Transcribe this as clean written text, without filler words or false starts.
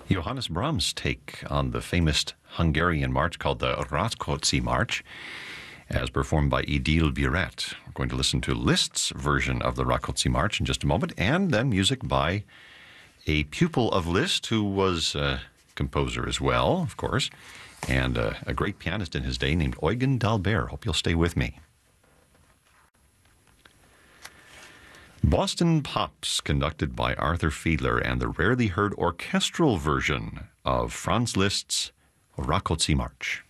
Johannes Brahms' take on the famous Hungarian march called the Rákóczi March, as performed by Édile Viret. We're going to listen to Liszt's version of the Rákóczi March in just a moment, and then music by a pupil of Liszt who was a composer as well, of course, and a great pianist in his day named Eugen d'Albert. Hope you'll stay with me. Boston Pops, conducted by Arthur Fiedler, and the rarely heard orchestral version of Franz Liszt's Rákóczi March.